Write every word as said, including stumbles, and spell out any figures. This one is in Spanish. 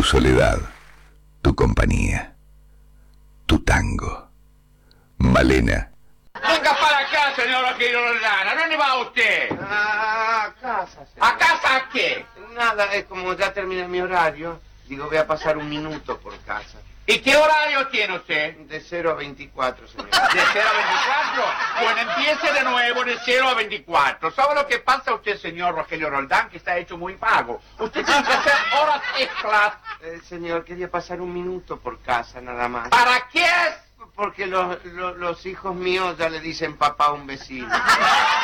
soledad, tu compañía, tu tango. Malena. Venga para acá, señor Rogelio Roldán. ¿A dónde va usted? Ah, a casa, señor. ¿A casa a qué? Nada, es como ya termina mi horario. Digo, voy a pasar un minuto por casa. ¿Y qué horario tiene usted? De cero a veinticuatro, señor. ¿De cero a veinticuatro? Bueno, empiece de nuevo de cero a veinticuatro. ¿Sabe lo que pasa usted, señor Rogelio Roldán? Que está hecho muy vago. Usted tiene que hacer horas extras. Eh, señor, quería pasar un minuto por casa, nada más. ¿Para qué? Porque los, los, los hijos míos ya le dicen papá a un vecino.